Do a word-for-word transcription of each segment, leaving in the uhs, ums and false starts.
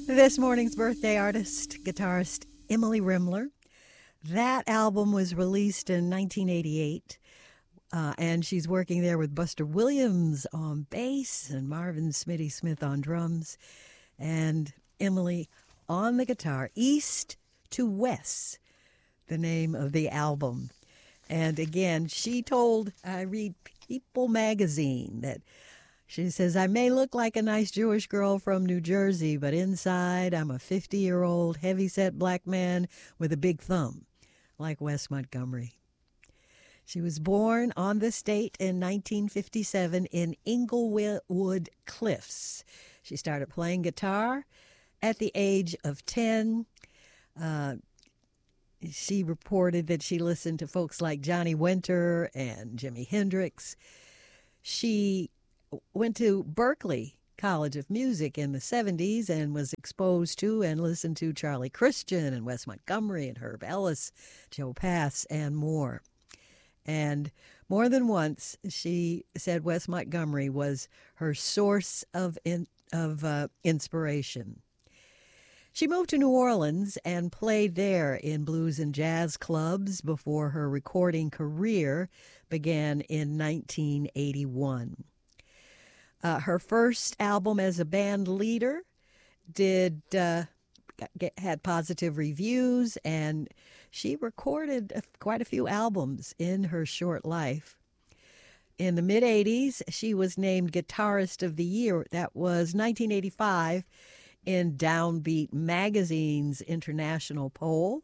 This morning's birthday artist, guitarist Emily Rimler. That album was released in nineteen eighty-eight, uh, and she's working there with Buster Williams on bass and Marvin Smitty Smith on drums, and Emily on the guitar. East to West, the name of the album. And again, she told, I read People magazine, that she says, I may look like a nice Jewish girl from New Jersey, but inside I'm a fifty-year-old heavyset black man with a big thumb, like Wes Montgomery. She was born on this date in nineteen fifty-seven in Englewood Cliffs. She started playing guitar at the age of ten. Uh, she reported that she listened to folks like Johnny Winter and Jimi Hendrix. She went to Berklee College of Music in the seventies and was exposed to and listened to Charlie Christian and Wes Montgomery and Herb Ellis, Joe Pass, and more. And more than once, she said Wes Montgomery was her source of in, of uh, inspiration. She moved to New Orleans and played there in blues and jazz clubs before her recording career began in nineteen eighty-one. Uh, her first album as a band leader did uh, get, had positive reviews, and she recorded quite a few albums in her short life. In the mid-eighties, she was named Guitarist of the Year. That was nineteen eighty-five in Downbeat Magazine's international poll.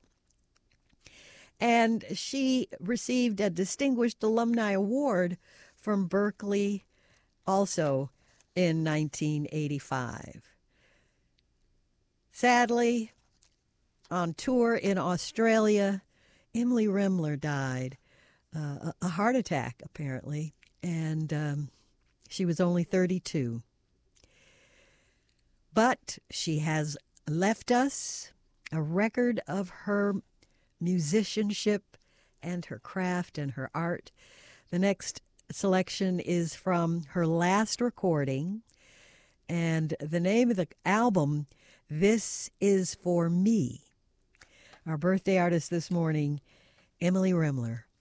And she received a Distinguished Alumni Award from Berklee also in nineteen eighty-five. Sadly, on tour in Australia, Emily Rimler died. Uh, a heart attack, apparently, and um, she was only thirty-two. But she has left us a record of her musicianship and her craft and her art. The next selection is from her last recording, and the name of the album, This Is For Me. Our birthday artist this morning, Emily Rimler.